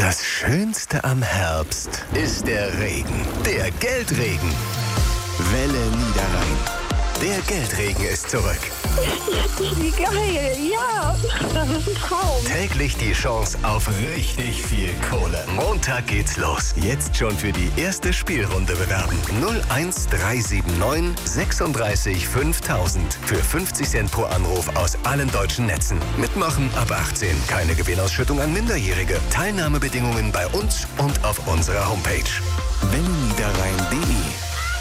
Das Schönste am Herbst ist der Regen. Der Geldregen. Welle Niederrhein. Der Geldregen ist zurück. Wie geil, ja, das ist ein Traum. Täglich die Chance auf richtig viel Kohle. Montag geht's los. Jetzt schon für die erste Spielrunde bewerben. 01379 36 5000. Für 50 Cent pro Anruf aus allen deutschen Netzen. Mitmachen ab 18. Keine Gewinnausschüttung an Minderjährige. Teilnahmebedingungen bei uns und auf unserer Homepage. welleniederrhein.de